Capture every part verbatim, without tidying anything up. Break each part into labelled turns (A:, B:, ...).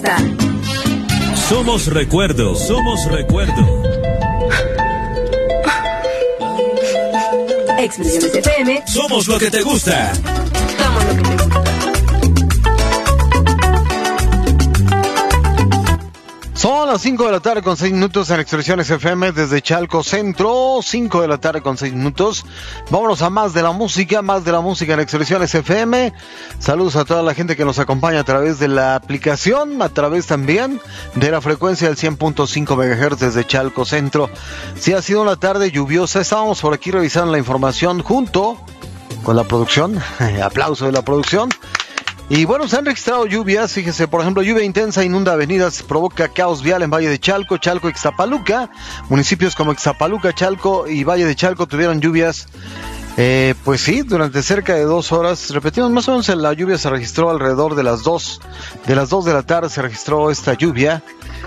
A: gusta.
B: Somos recuerdo, somos recuerdo.
A: Expresiones F M.
B: Somos lo que te gusta.
A: Somos lo que te gusta.
C: Son las cinco de la tarde con seis minutos en Expresiones F M desde Chalco Centro. cinco de la tarde con seis minutos. Vámonos a más de la música, más de la música en Expresiones F M. Saludos a toda la gente que nos acompaña a través de la aplicación, a través también de la frecuencia del cien punto cinco megahertz desde Chalco Centro. Sí, ha sido una tarde lluviosa. Estábamos por aquí revisando la información junto con la producción. Aplauso de la producción. Y bueno, se han registrado lluvias, fíjese, por ejemplo, lluvia intensa inunda avenidas, provoca caos vial en Valle de Chalco, Chalco, Ixtapaluca. Municipios como Ixtapaluca, Chalco y Valle de Chalco tuvieron lluvias, eh, pues sí, durante cerca de dos horas. Repetimos, más o menos la lluvia se registró alrededor de las dos, de las dos de la tarde se registró esta lluvia.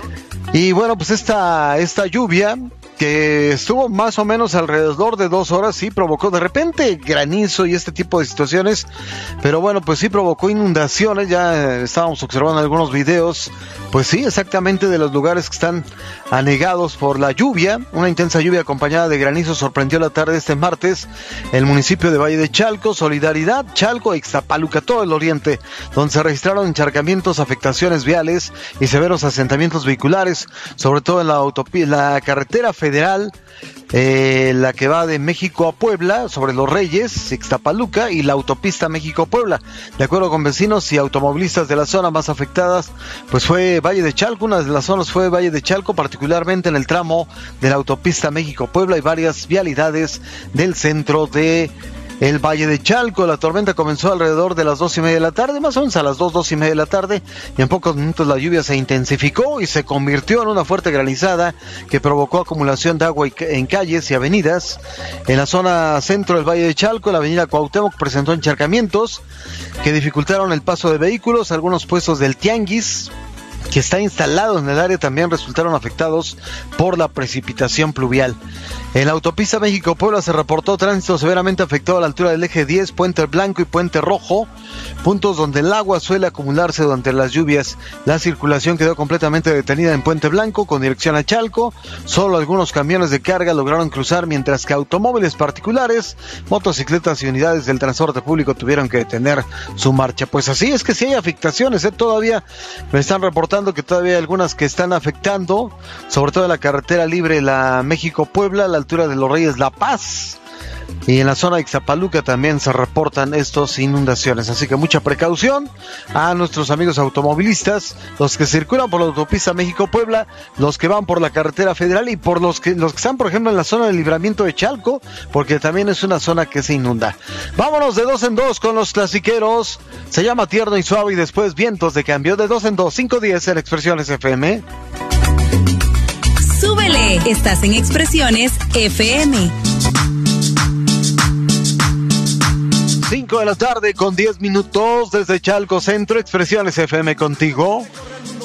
C: Y bueno, pues esta, esta lluvia que estuvo más o menos alrededor de dos horas, sí provocó de repente granizo y este tipo de situaciones, pero bueno, pues sí provocó inundaciones. Ya estábamos observando algunos videos, pues sí, exactamente de los lugares que están anegados por la lluvia. Una intensa lluvia acompañada de granizo sorprendió la tarde de este martes el municipio de Valle de Chalco, Solidaridad, Chalco, Ixtapaluca, todo el oriente, donde se registraron encharcamientos, afectaciones viales y severos asentamientos vehiculares, sobre todo en la autopista, la carretera federal, eh, la que va de México a Puebla, sobre Los Reyes, Ixtapaluca, y la autopista México-Puebla. De acuerdo con vecinos y automovilistas de la zona más afectadas, pues fue Valle de Chalco. Una de las zonas fue Valle de Chalco, particularmente en el tramo de la autopista México-Puebla y varias vialidades del centro de el Valle de Chalco. La tormenta comenzó alrededor de las dos y media de la tarde, más o menos a las dos, dos y media de la tarde, y en pocos minutos la lluvia se intensificó y se convirtió en una fuerte granizada que provocó acumulación de agua en calles y avenidas. En la zona centro del Valle de Chalco, la avenida Cuauhtémoc presentó encharcamientos que dificultaron el paso de vehículos. Algunos puestos del tianguis que está instalado en el área también resultaron afectados por la precipitación pluvial. En la autopista México-Puebla se reportó tránsito severamente afectado a la altura del eje diez, Puente Blanco y Puente Rojo, puntos donde el agua suele acumularse durante las lluvias. La circulación quedó completamente detenida en Puente Blanco con dirección a Chalco. Solo algunos camiones de carga lograron cruzar, mientras que automóviles particulares, motocicletas y unidades del transporte público tuvieron que detener su marcha. Pues así es que sí hay afectaciones, ¿eh? Todavía me están reportando que todavía hay algunas que están afectando, sobre todo en la carretera libre, la México-Puebla, a la altura de Los Reyes, La Paz, y en la zona de Ixtapaluca también se reportan estas inundaciones. Así que mucha precaución a nuestros amigos automovilistas, los que circulan por la autopista México-Puebla, los que van por la carretera federal y por los que, los que están, por ejemplo, en la zona del libramiento de Chalco, porque también es una zona que se inunda. Vámonos de dos en dos con los clasiqueros. Se llama Tierno y Suave y después Vientos de Cambio. De dos en dos, cinco diez en Expresiones F M.
A: Súbele, estás en Expresiones F M.
C: cinco de la tarde con diez minutos desde Chalco Centro, Expresiones F M contigo.